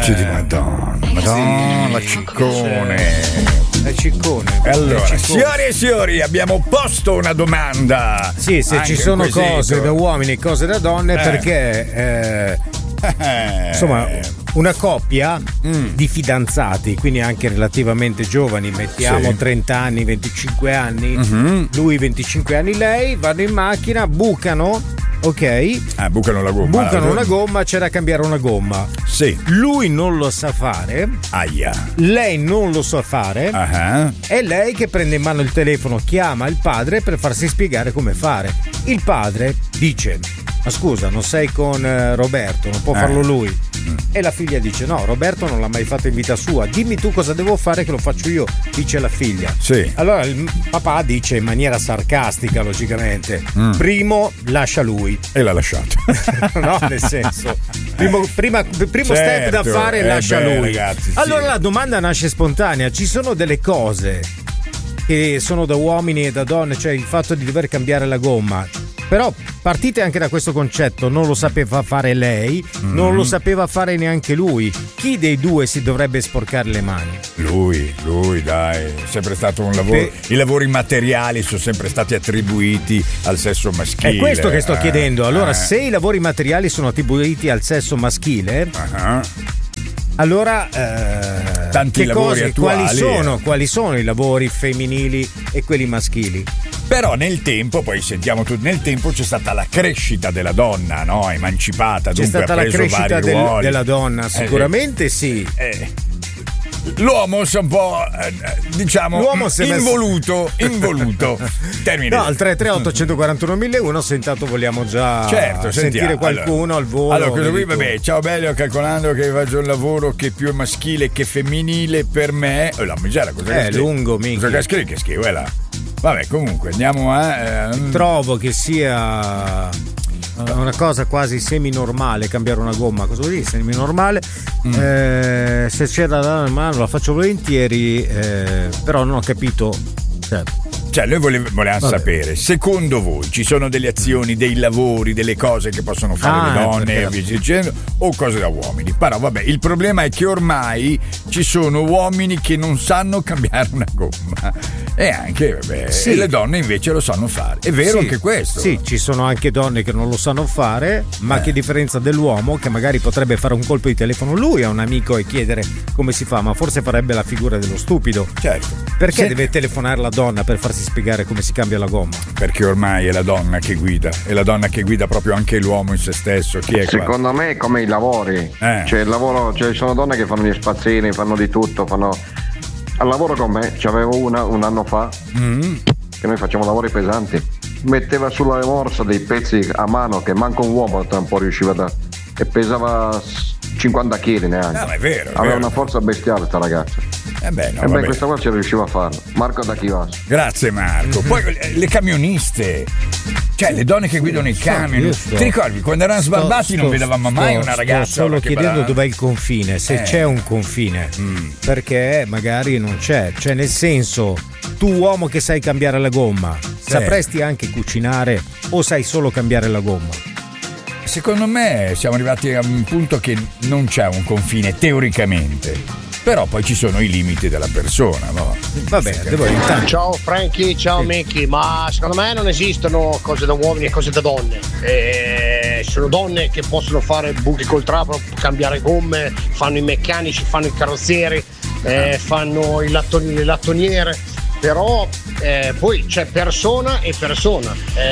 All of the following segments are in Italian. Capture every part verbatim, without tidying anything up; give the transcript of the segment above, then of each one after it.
Pezzi di Madonna, Madonna, sì. ciccone. È ciccone. Allora, è ciccone. signori e signori, abbiamo posto una domanda. Sì, se Anche ci sono un quesito. cose da uomini e cose da donne, Eh. perché eh, insomma, una coppia Mm. di fidanzati, quindi anche relativamente giovani, mettiamo Sì. trenta anni, venticinque anni, Mhm. lui venticinque anni, lei, vanno in macchina, bucano, ok? Ah, bucano la gomma. Bucano una gomma, c'è da cambiare una gomma. Sì. Lui non lo sa fare, Aia. lei non lo sa fare. Ah. È lei che prende in mano il telefono, chiama il padre per farsi spiegare come fare. Il padre dice: ma scusa, non sei con eh, Roberto, non può Eh. farlo lui. E la figlia dice: no, Roberto non l'ha mai fatto in vita sua, dimmi tu cosa devo fare che lo faccio io, dice la figlia. Sì. Allora il papà dice in maniera sarcastica, logicamente: Mm. primo lascia lui. E l'ha lasciato. No, nel senso, primo, prima, primo step da Certo, fare, eh lascia beh, lui. ragazzi, sì. Allora la domanda nasce spontanea: ci sono delle cose che sono da uomini e da donne, cioè il fatto di dover cambiare la gomma. Però partite anche da questo concetto: non lo sapeva fare lei, Mm. non lo sapeva fare neanche lui. Chi dei due si dovrebbe sporcare le mani? Lui, lui, dai, è sempre stato un lavoro. Beh. I lavori materiali sono sempre stati attribuiti al sesso maschile. È questo che sto eh, chiedendo. Allora, eh. se i lavori materiali sono attribuiti al sesso maschile, Ah. allora eh, Tanti che lavori cose, attuali, quali sono, eh. quali sono i lavori femminili e quelli maschili? Però nel tempo, poi sentiamo tutto, nel tempo c'è stata la crescita della donna, no? Emancipata, C'è dunque stata ha la preso crescita vari del- ruoli. della donna, sicuramente sì. Eh, l'uomo si è un po', eh, diciamo, L'uomo si è messo- involuto, involuto. Termine. No, al tre tre otto uno quattro uno mille uno, se intanto vogliamo già Certo, sentire sentiamo. qualcuno Allora, al volo. Allora, questo qui, vedi tu. vabbè, ciao bello, calcolando che faccio un lavoro che più è maschile che femminile per me. Oh, la miseria, cosa È che scrivi? lungo, minchia. Cosa che scrivi? Che scrivo, è là. Vabbè, comunque, andiamo a... eh, Trovo che sia una cosa quasi semi-normale cambiare una gomma. Cosa vuol dire semi-normale? Mm. Eh, se c'è da dare una mano la faccio volentieri, eh, però non ho capito. Certo. Cioè, noi vole- volevamo Vabbè. sapere, secondo voi ci sono delle azioni, dei lavori, delle cose che possono fare Ah, le donne perché- e via dicendo, o cose da uomini? Però vabbè, il problema è che ormai ci sono uomini che non sanno cambiare una gomma e anche vabbè, Sì. e le donne invece lo sanno fare. È vero Sì, anche questo? Sì, ci sono anche donne che non lo sanno fare, ma Eh. che a differenza dell'uomo, che magari potrebbe fare un colpo di telefono lui a un amico e chiedere come si fa, ma forse farebbe la figura dello stupido. Certo. Perché Se- deve telefonare la donna per farsi spiegare come si cambia la gomma? Perché ormai è la donna che guida, è la donna che guida proprio anche l'uomo in se stesso. Chi è qua? Secondo me è come i lavori, Eh. cioè il lavoro, cioè ci sono donne che fanno gli spazzini, fanno di tutto, fanno al lavoro con me, c'avevo una un anno fa Mm. che noi facciamo lavori pesanti, metteva sulla morsa dei pezzi a mano che manco un uomo un po' riusciva da e pesava cinquanta chili neanche. Ah, ma è vero, è Aveva vero. una forza bestiale sta ragazza. Eh beh, no, e beh, vabbè. questa qua ci riusciva a farlo. Marco da Chivasso. Grazie Marco. Poi eh, le camioniste, cioè le donne che guidano i Sto- camion. io sto- Ti ricordi quando erano Sto- sbarbati non sto- vedevamo sto- mai una ragazza? Sto solo che chiedendo parla- dov'è il confine, se Eh. c'è un confine, Mm. perché magari non c'è, cioè nel senso, tu uomo che sai cambiare la gomma, sapresti anche cucinare o sai solo cambiare la gomma? Secondo me siamo arrivati a un punto che non c'è un confine teoricamente, però poi ci sono i limiti della persona, no? Vabbè, devo intanto. Ciao Frankie, ciao Mickey, ma secondo me non esistono cose da uomini e cose da donne. Eh, ci sono donne che possono fare buchi col trapano, cambiare gomme, fanno i meccanici, fanno i carrozzieri, eh, fanno i lattoni- le lattoniere, però eh, poi c'è persona e persona.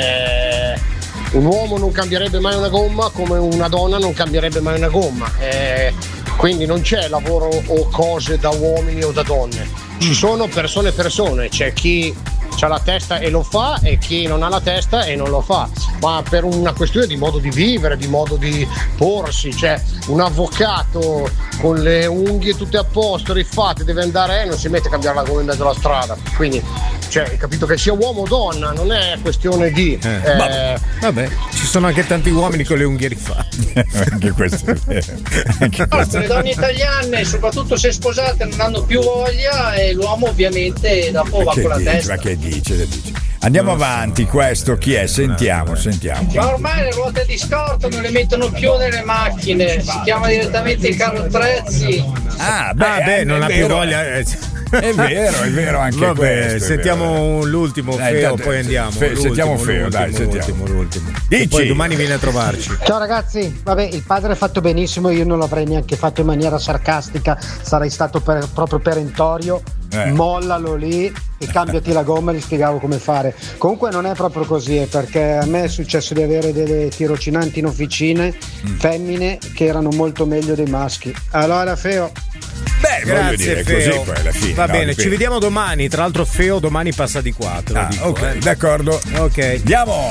Eh, un uomo non cambierebbe mai una gomma come una donna non cambierebbe mai una gomma. Eh, quindi non c'è lavoro o cose da uomini o da donne, ci sono persone e persone, c'è chi ha la testa e lo fa e chi non ha la testa e non lo fa, ma per una questione di modo di vivere, di modo di porsi, cioè un avvocato con le unghie tutte a posto, rifatte, deve andare, eh, non si mette a cambiare la gomma in mezzo alla strada, quindi cioè, hai capito che sia uomo o donna, non è questione di Eh, eh, vabbè, vabbè, ci sono anche tanti uomini con le unghie rifatte. Anche questo è vero. Anche questo. Le donne italiane, soprattutto se sposate, non hanno più voglia e l'uomo ovviamente dopo va Che con la dici? testa. Ma che dice? Che dice? Andiamo avanti, questo chi è? Sentiamo, sentiamo. Ma ormai le ruote di scorta non le mettono più nelle macchine, si chiama direttamente i carrozzi. Ah, beh, ah, beh non ha più voglia. È vero, è vero anche Vabbè, questo. sentiamo l'ultimo dai, Feo, dai, poi andiamo. Fe, sentiamo Feo, l'ultimo, dai, l'ultimo, sentiamo. l'ultimo. Dici. Poi domani viene a trovarci. Ciao ragazzi, vabbè, il padre ha fatto benissimo, io non l'avrei neanche fatto in maniera sarcastica, sarei stato per, proprio perentorio. Eh. Mollalo lì e cambiati la gomma, gli spiegavo come fare. Comunque non è proprio così, eh, perché a me è successo di avere delle tirocinanti in officine mm. femmine che erano molto meglio dei maschi. Allora Feo, beh, grazie dire, Feo. Così poi alla fine, va no, bene, dipende. ci vediamo domani. Tra l'altro Feo domani passa di qua, te lo ah, dico, ok, eh. d'accordo. Ok, andiamo.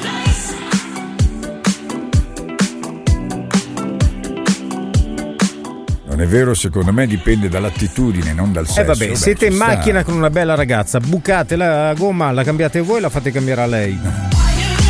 Non è vero, secondo me dipende dall'attitudine, non dal sesso. Eh vabbè, Beh, siete in sta. macchina con una bella ragazza, bucate la gomma, la cambiate voi, la fate cambiare a lei.